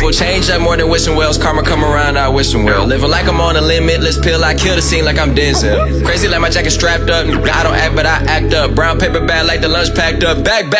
people change up more than wishing wells. Karma come around, I wish them well. Living like I'm on a limitless pill, I kill the scene like I'm Denzel. Crazy like my jacket strapped up. I don't act, but I act up. Brown paper bag like the lunch packed up. Back.